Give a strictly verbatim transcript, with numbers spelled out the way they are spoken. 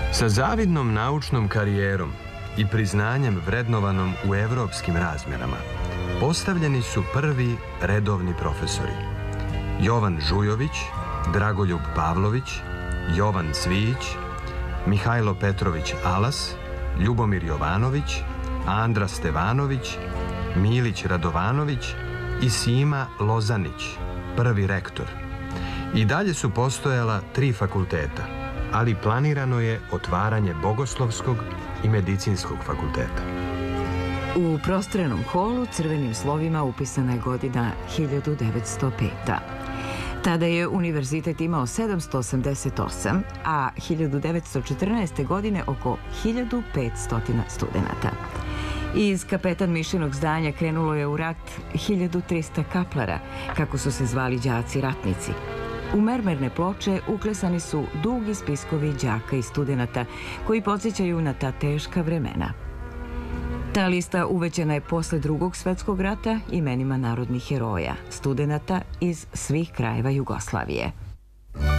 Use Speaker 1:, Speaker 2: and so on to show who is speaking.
Speaker 1: Sa zavidnom naučnom karijerom i priznanjem vrednovanom u evropskim razmjerama postavljeni su prvi redovni profesori. Jovan Žujović, Dragoljub Pavlović, Jovan Cvijić, Mihajlo Petrović Alas, Ljubomir Jovanović, Andra Stevanović, Milić Radovanović i Sima Lozanić, prvi rektor. I dalje su postojala tri fakulteta, ali planirano je otvaranje Bogoslovskog i Medicinskog fakulteta.
Speaker 2: U prostrenom holu crvenim slovima upisana je godina hiljadu devetsto peta. Tada je univerzitet imao sedamsto osamdeset osam, a hiljadu devetsto četrnaeste. godine oko hiljadu petsto studenata. Iz Kapetan Mišinog zdanja krenulo je u rat hiljadu trista kaplara, kako su se zvali đaci ratnici. U mermerne ploče uklesani su dugi spiskovi đaka i studenata koji podsjećaju na ta teška vremena. Ta lista uvećana je posle Drugog svetskog rata imenima narodnih heroja, studenata iz svih krajeva Jugoslavije.